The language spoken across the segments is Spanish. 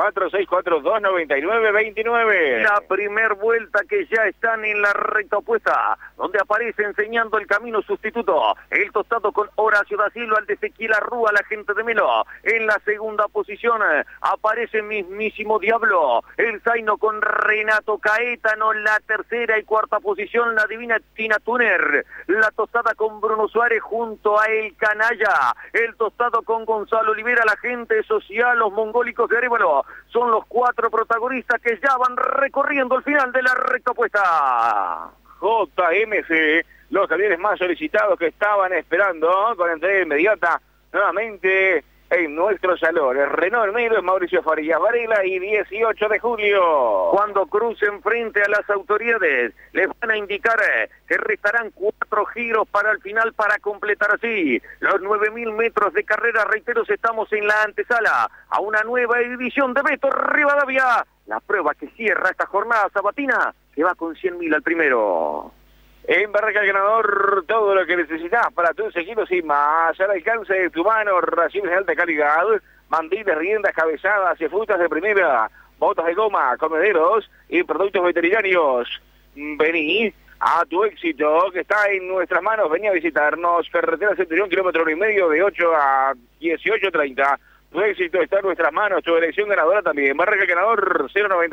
46429929. La primer vuelta que ya están en la recta opuesta, donde aparece enseñando el camino sustituto, el Tostado con Horacio da Silva, el de Ezequiel Arrúa, la gente de Melo. En la segunda posición aparece mismísimo Diablo, el Zaino con Renato Caetano. La tercera y cuarta posición, la divina Tina Turner. La Tostada con Bruno Suárez junto a El Canalla. El Tostado con Gonzalo Olivera, la gente social, los mongólicos de Arévalo. Son los cuatro protagonistas que ya van recorriendo el final de la recta opuesta. JMC, los camiones más solicitados que estaban esperando con entrega inmediata nuevamente en nuestro salón. El Renault Melo es Mauricio Farías Varela y 18 de julio. Cuando crucen frente a las autoridades, les van a indicar que restarán 4 giros para el final para completar así los 9.000 metros de carrera. Reitero, estamos en la antesala a una nueva edición de Beto Rivadavia. La prueba que cierra esta jornada sabatina, que va con 100.000 al primero. En Barraca el Ganador, todo lo que necesitas para tus equipos y más al alcance de tu mano. Raciones de alta calidad, mandiles, riendas, cabezadas y frutas de primera, botas de goma, comederos y productos veterinarios. Vení a tu éxito, que está en nuestras manos. Vení a visitarnos, carretera Centurión, 1,5 km de 8 a 18:30. Tu éxito está en nuestras manos, tu elección ganadora también. Barraca el Ganador,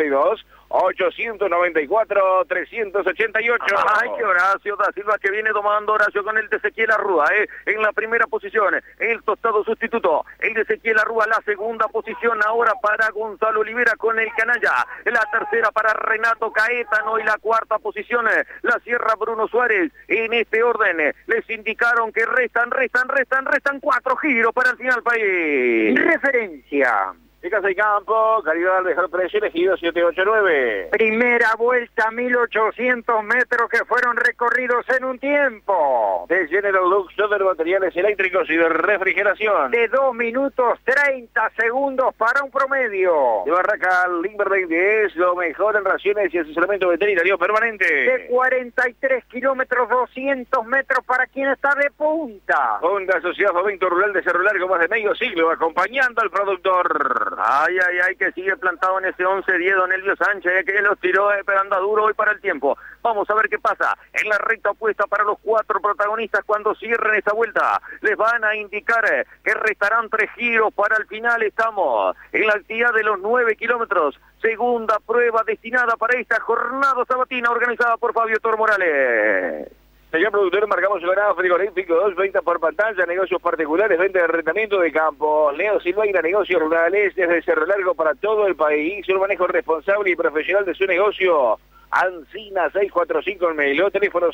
092-894-388. Ay, que Horacio da Silva, que viene tomando Horacio con el de Ezequiel Arrúa, en la primera posición, el Tostado sustituto, el de Ezequiel Arrúa, la segunda posición ahora para Gonzalo Olivera con El Canalla, la tercera para Renato Caetano y la cuarta posición la cierra Bruno Suárez. En este orden les indicaron que restan 4 giros para el final país. Referencia. De Casa y Campo, calidad al mejor precio, elegido 789. Primera vuelta, 1.800 metros que fueron recorridos en un tiempo. De General Luxor de materiales eléctricos y de refrigeración. De 2 minutos 30 segundos para un promedio. De Barraca Limberley es lo mejor en raciones y asesoramiento veterinario permanente. De 43 kilómetros, 200 metros para quien está de punta. Honda Sociedad Fomento Rural de Cerro Largo, más de medio siglo, acompañando al productor. Ay, que sigue plantado en ese 11-10 don Elvio Sánchez, que los tiró, pero anda duro hoy para el tiempo. Vamos a ver qué pasa en la recta opuesta para los 4 protagonistas cuando cierren esta vuelta. Les van a indicar que restarán 3 giros para el final. Estamos en la actividad de los 9 kilómetros. Segunda prueba destinada para esta jornada sabatina organizada por Fabio Tor Morales. Señor productor, marcamos el ganado frigorífico, venta por pantalla, negocios particulares, venta de arrendamiento de campo. Leo Silveira, negocios rurales desde Cerro Largo para todo el país. Un manejo responsable y profesional de su negocio. Ancina 645 en Melo, teléfono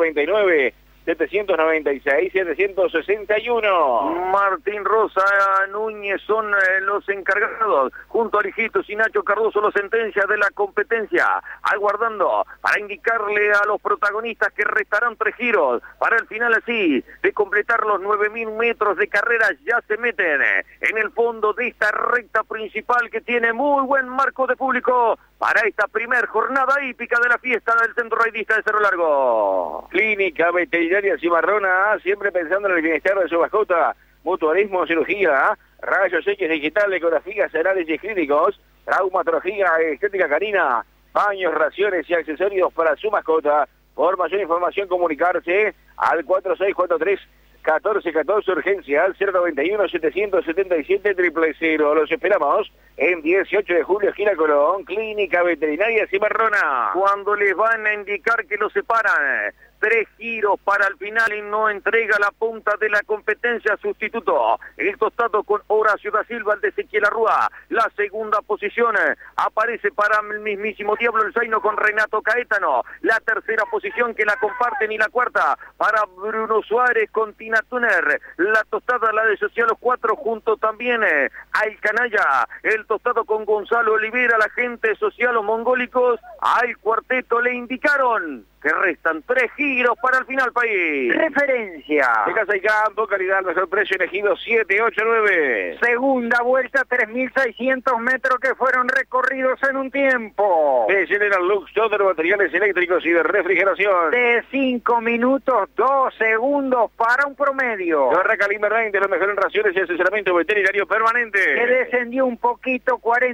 099-796-761. Martín Rosa Núñez son los encargados, junto a Lijitos y Nacho Cardoso, los sentencias de la competencia, aguardando para indicarle a los protagonistas que restarán 3 giros para el final así, de completar los 9.000 metros de carrera. Ya se meten en el fondo de esta recta principal que tiene muy buen marco de público para esta primer jornada hípica de la fiesta del Centro Raidista de Cerro Largo. Clínica Veterinaria Cimarrona, siempre pensando en el bienestar de su mascota. Mutualismo, cirugía, rayos X digital, ecografías cerebrales y clínicos, traumatología, estética canina, baños, raciones y accesorios para su mascota. Por mayor información, comunicarse al 4643-1414, urgencia al 091-777-000. Los esperamos en 18 de julio, esquina Colón, Clínica Veterinaria Cimarrona. Cuando les van a indicar que los separan 3 giros para el final y no entrega la punta de la competencia sustituto. El Tostado con Horacio da Silva, el de Ezequiel Arrúa. La segunda posición aparece para el mismísimo Diablo, el Zaino con Renato Caetano. La tercera posición que la comparten y la cuarta para Bruno Suárez con Tina Turner. La Tostada, la de Social, los 4 junto también a El Canalla. El Tostado con Gonzalo Olivera, la gente social, los mongólicos. Al cuarteto le indicaron que restan 3 giros para el final país. Referencia. De Casa y Campo, calidad al mejor precio, elegido 789. Segunda vuelta, 3.600 metros que fueron recorridos en un tiempo. De General Luxor de materiales eléctricos y de refrigeración. De 5 minutos, 2 segundos para un promedio. De Barraca Limberley, de los mejores raciones y asesoramiento veterinario permanente. Que descendió un poquito, 40.